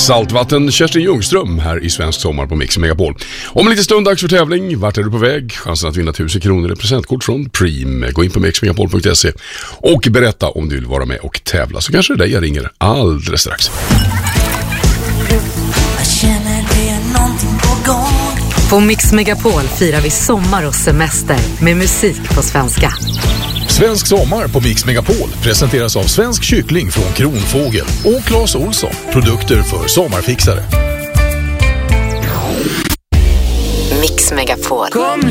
Saltvatten, Kerstin Ljungström här i Svensk sommar på Mix Megapol. Om en liten stund dags för tävling. Vart är du på väg? Chansen att vinna 1000 kronor i presentkort från Preem. Gå in på mixmegapol.se och berätta om du vill vara med och tävla. Så kanske det är dig jag ringer alldeles strax. Jag känner det är någonting på gång. På Mix Megapol firar vi sommar och semester med musik på svenska. Svensk sommar på Mix Megapol presenteras av Svensk kyckling från Kronfågel och Claes Olsson, produkter för sommarfixare. Mix Megapol. Kom